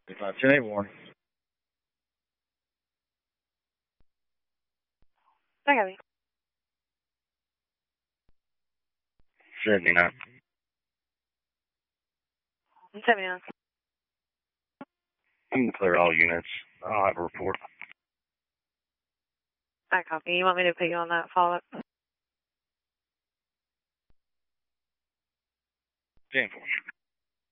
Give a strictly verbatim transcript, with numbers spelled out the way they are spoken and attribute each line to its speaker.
Speaker 1: five ten eight warning.
Speaker 2: I got you.
Speaker 1: seventy-nine.
Speaker 2: seventy-nine.
Speaker 1: You can clear all units. I'll have a report.
Speaker 2: I copy. You want me to put you on that follow-up?
Speaker 1: ten four.